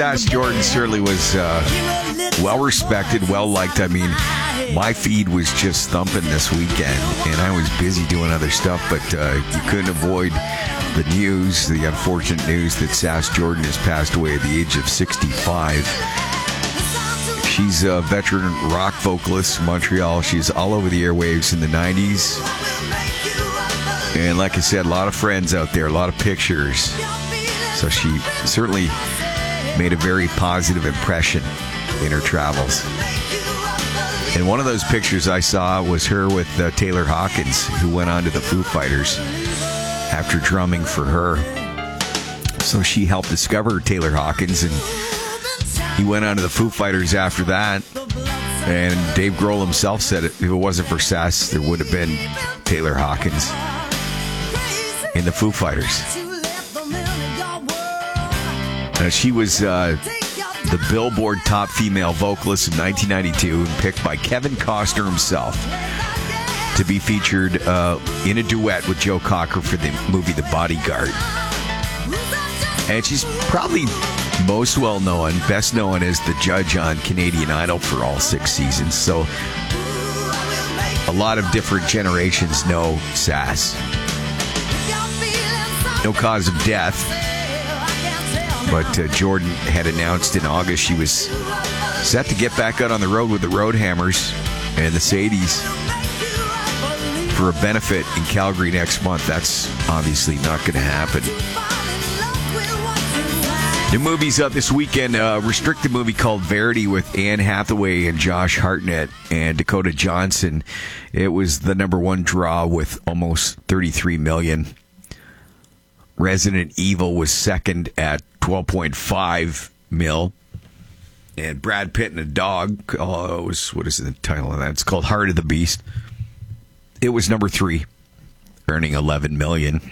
Sass Jordan certainly was well-respected, well-liked. I mean, my feed was just thumping this weekend, and I was busy doing other stuff, but you couldn't avoid the news, the unfortunate news that Sass Jordan has passed away at the age of 65. She's a veteran rock vocalist from Montreal. She's all over the airwaves in the 90s. And like I said, a lot of friends out there, a lot of pictures. So she certainly made a very positive impression in her travels. And one of those pictures I saw was her with Taylor Hawkins, who went on to the Foo Fighters after drumming for her. So she helped discover Taylor Hawkins, and he went on to the Foo Fighters after that. And Dave Grohl himself said if it wasn't for Sass, there would have been Taylor Hawkins in the Foo Fighters. She was the Billboard Top Female Vocalist in 1992 and picked by Kevin Costner himself to be featured in a duet with Joe Cocker for the movie The Bodyguard. And she's probably most well-known, best known as the judge on Canadian Idol for all 6 seasons. So a lot of different generations know Sass. No cause of death. But Jordan had announced in August she was set to get back out on the road with the Roadhammers and the Sadies for a benefit in Calgary next month. That's obviously not going to happen. New movies out this weekend. A restricted movie called Verity with Anne Hathaway and Josh Hartnett and Dakota Johnson. It was the number one draw with almost $33 million. Resident Evil was second at 12.5 mil. And Brad Pitt and a Dog, what is the title of that? It's called Heart of the Beast. It was number 3, earning 11 million.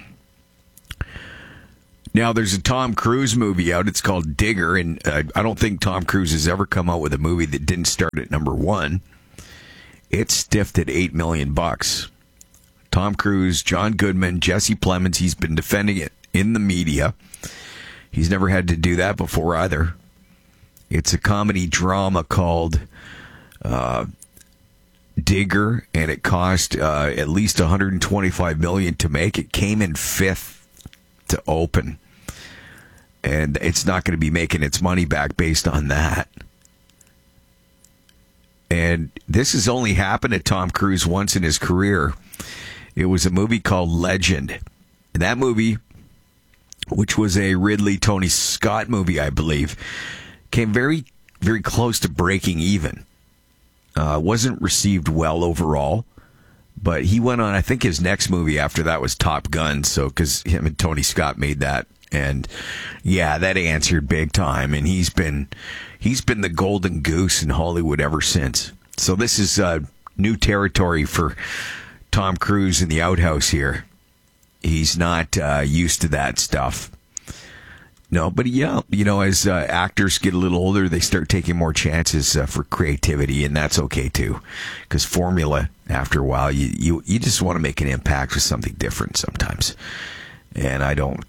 Now, there's a Tom Cruise movie out. It's called Digger, and I don't think Tom Cruise has ever come out with a movie that didn't start at number 1. It stiffed at $8 million. Tom Cruise, John Goodman, Jesse Plemons, he's been defending it in the media. He's never had to do that before either. It's a comedy drama called Digger, and it cost at least $125 million to make. It came in 5th to open, and it's not going to be making its money back based on that. And this has only happened to Tom Cruise once in his career. It was a movie called Legend. And that movie, which was a Ridley Tony Scott movie, I believe, came very, very close to breaking even. Wasn't received well overall, but he went on. I think his next movie after that was Top Gun. So because him and Tony Scott made that, and yeah, that answered big time. And he's been the golden goose in Hollywood ever since. So this is new territory for Tom Cruise in the outhouse here. He's not used to that stuff. No, but yeah, as actors get a little older, they start taking more chances for creativity, and that's okay too. Because formula, after a while, you just want to make an impact with something different sometimes. And I don't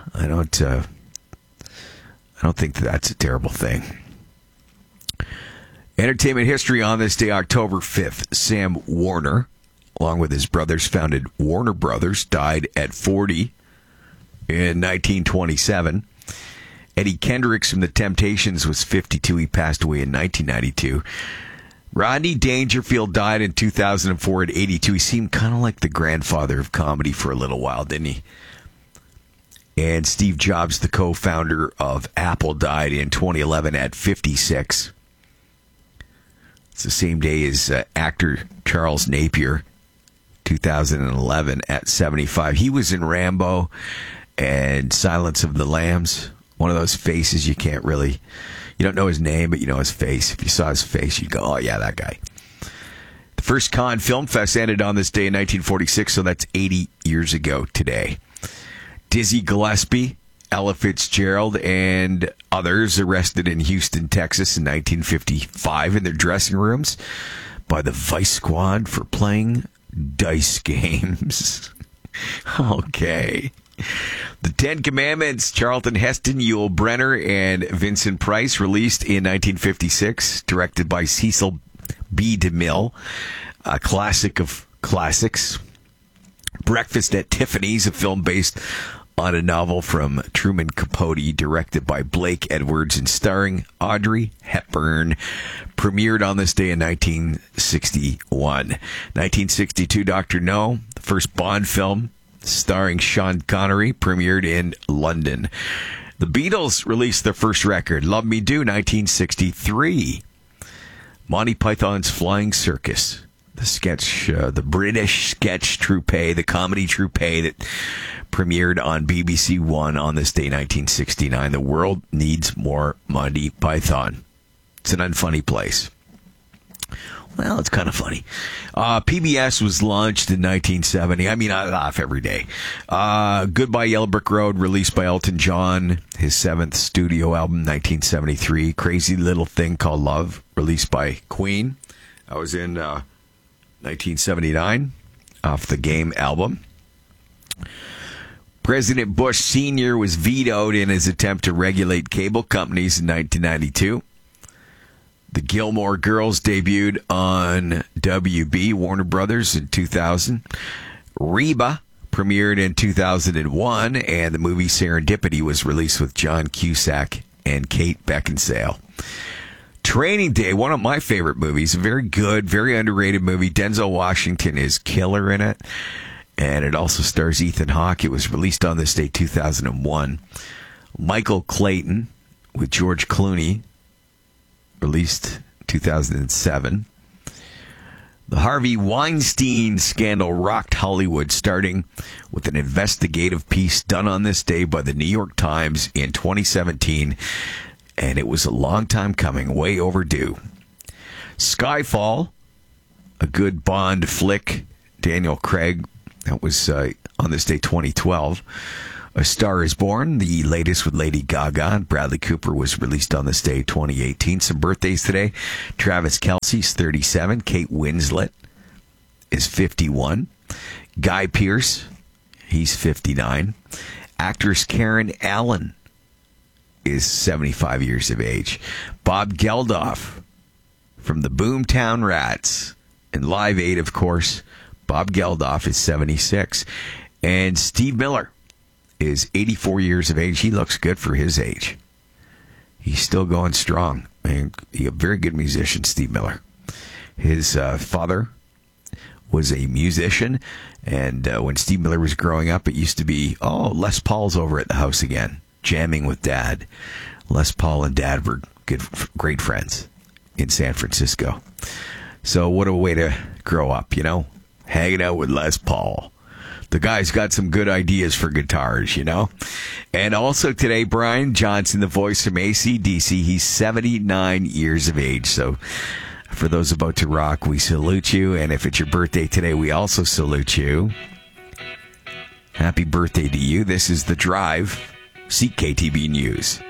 think that's a terrible thing. Entertainment history on this day, October 5th. Sam Warner, along with his brothers, founded Warner Brothers, died at 40 in 1927. Eddie Kendricks from The Temptations was 52. He passed away in 1992. Rodney Dangerfield died in 2004 at 82. He seemed kind of like the grandfather of comedy for a little while, didn't he? And Steve Jobs, the co-founder of Apple, died in 2011 at 56. It's the same day as actor Charles Napier, 2011 at 75. He was in Rambo and Silence of the Lambs. One of those faces you don't know his name, but you know his face. If you saw his face, you'd go, oh yeah, that guy. The first Cannes Film Fest ended on this day in 1946, so that's 80 years ago today. Dizzy Gillespie, Ella Fitzgerald, and others arrested in Houston, Texas in 1955 in their dressing rooms by the Vice Squad for playing dice games. Okay. The Ten Commandments, Charlton Heston, Yul Brynner, and Vincent Price, released in 1956, directed by Cecil B. DeMille, a classic of classics. Breakfast at Tiffany's, a film based on a novel from Truman Capote, directed by Blake Edwards and starring Audrey Hepburn, premiered on this day in 1961. 1962, Dr. No, the first Bond film starring Sean Connery, premiered in London. The Beatles released their first record, Love Me Do, 1963. Monty Python's Flying Circus, the sketch, the British sketch troupe, the comedy troupe that premiered on BBC One on this day, 1969. The world needs more Monty Python. It's an unfunny place. Well, it's kind of funny. PBS was launched in 1970. I mean, I laugh every day. Goodbye Yellow Brick Road, released by Elton John, his 7th studio album, 1973. Crazy Little Thing Called Love, released by Queen. That was in 1979, off the Game album. President Bush Sr. was vetoed in his attempt to regulate cable companies in 1992. The Gilmore Girls debuted on WB, Warner Brothers, in 2000. Reba premiered in 2001, and the movie Serendipity was released with John Cusack and Kate Beckinsale. Training Day, one of my favorite movies, a very good, very underrated movie. Denzel Washington is killer in it, and it also stars Ethan Hawke. It was released on this day, 2001. Michael Clayton with George Clooney, released 2007. The Harvey Weinstein scandal rocked Hollywood, starting with an investigative piece done on this day by the New York Times in 2017, and it was a long time coming, way overdue. Skyfall, a good Bond flick, Daniel Craig, that was on this day, 2012. A Star is Born, the latest with Lady Gaga. Bradley Cooper was released on this day, 2018. Some birthdays today. Travis Kelce's 37. Kate Winslet is 51. Guy Pearce, he's 59. Actress Karen Allen is 75 years of age. Bob Geldof from the Boomtown Rats and Live Aid, of course. Bob Geldof is 76. And Steve Miller is 84 years of age. He looks good for his age. He's still going strong. He's a very good musician, Steve Miller. His father was a musician, and when Steve Miller was growing up, it used to be, Les Paul's over at the house again, jamming with Dad. Les Paul and Dad were great friends in San Francisco. So what a way to grow up, hanging out with Les Paul. The guy's got some good ideas for guitars, And also today, Brian Johnson, the voice from AC/DC. He's 79 years of age. So for those about to rock, we salute you. And if it's your birthday today, we also salute you. Happy birthday to you. This is The Drive, CKTB News.